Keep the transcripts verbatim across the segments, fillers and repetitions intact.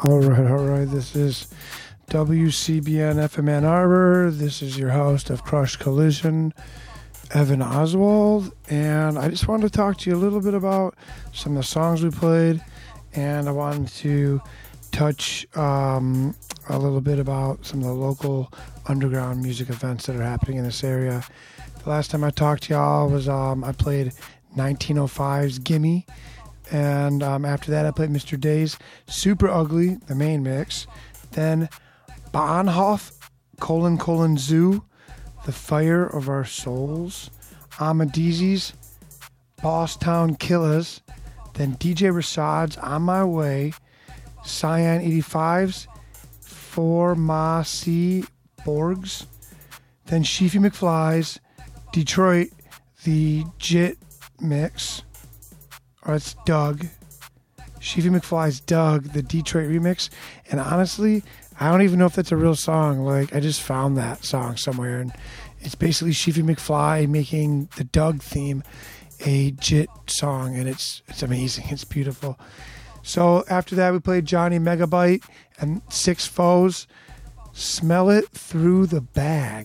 All right, all right. This is W C B N F M Ann Arbor. This is your host of Crush Collision, Evan Oswald, and I just wanted to talk to you a little bit about some of the songs we played, and I wanted to touch um, a little bit about some of the local underground music events that are happening in this area. The last time I talked to y'all was um, I played nineteen oh five's Gimme. And um, after that, I played Mister Day's Super Ugly, the main mix. Then Bahnhof, colon, colon, Zoo, The Fire of Our Souls. Amadee's, Boss Town Killers. Then D J Rasad's On My Way. Cyan eighty-five's For Ma C Borgs. Then Sheefy McFly's Detroit, the Jit Mix. Or it's Doug. Sheefy McFly's Doug, the Detroit remix. And honestly, I don't even know if that's a real song. Like, I just found that song somewhere. And it's basically Sheefy McFly making the Doug theme a Jit song. And it's it's amazing. It's beautiful. So after that, we played Johnny Megabyte and Six Foes. Smell It Through the Bag.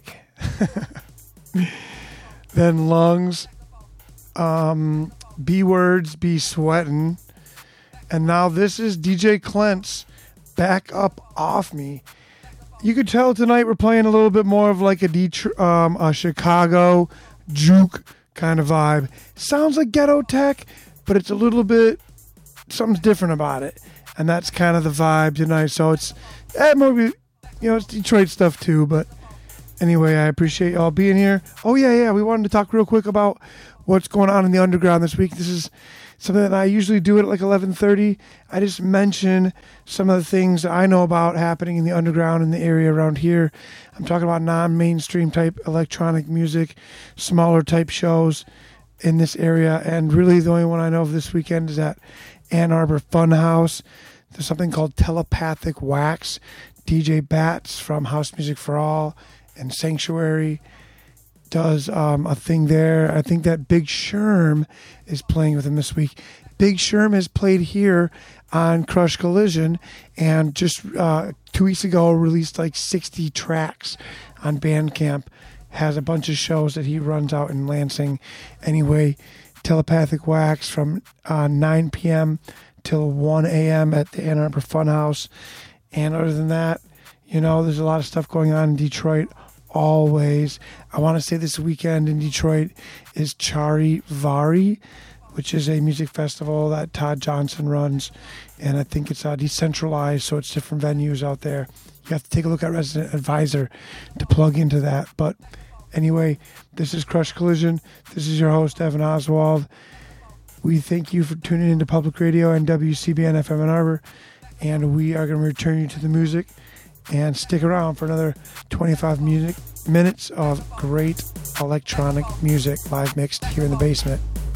Then Lungs. Um... B Words Be Sweatin'. And now this is D J Clint's Back Up Off Me. You could tell tonight we're playing a little bit more of like a Detroit, um, a Chicago juke kind of vibe. Sounds like ghetto tech, but it's a little bit, something's different about it. And that's kind of the vibe tonight. So it's, eh, maybe, you know, it's Detroit stuff too. But anyway, I appreciate y'all being here. Oh yeah, yeah, we wanted to talk real quick about what's going on in the underground this week. This is something that I usually do at like eleven thirty. I just mention some of the things that I know about happening in the underground in the area around here. I'm talking about non-mainstream type electronic music, smaller type shows in this area. And really the only one I know of this weekend is at Ann Arbor Funhouse. There's something called Telepathic Wax. D J Bats from House Music for All and Sanctuary does um, a thing there. I think that Big Sherm is playing with him this week. Big Sherm has played here on Crush Collision and just uh, two weeks ago released like sixty tracks on Bandcamp. Has a bunch of shows that he runs out in Lansing. Anyway, Telepathic Wax from uh, nine p.m. till one a.m. at the Ann Arbor Funhouse. And other than that, you know, there's a lot of stuff going on in Detroit. Always. I want to say this weekend in Detroit is Charivari, which is a music festival that Todd Johnson runs, and I think it's uh, decentralized, so it's different venues out there. You have to take a look at Resident Advisor to plug into that. But anyway, this is Crush Collision. This is your host, Evan Oswald. We thank you for tuning into Public Radio and W C B N F M Ann Arbor, and we are going to return you to the music. And stick around for another twenty-five music minutes of great electronic music live mixed here in the basement.